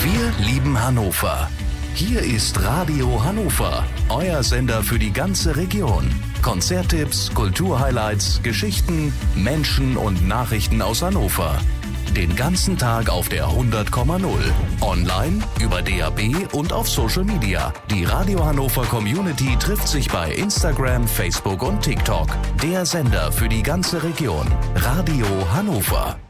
Wir lieben Hannover. Hier ist Radio Hannover, euer Sender für die ganze Region. Konzerttipps, Kulturhighlights, Geschichten, Menschen und Nachrichten aus Hannover. Den ganzen Tag auf der 100,0. Online, über DAB und auf Social Media. Die Radio Hannover Community trifft sich bei Instagram, Facebook und TikTok. Der Sender für die ganze Region. Radio Hannover.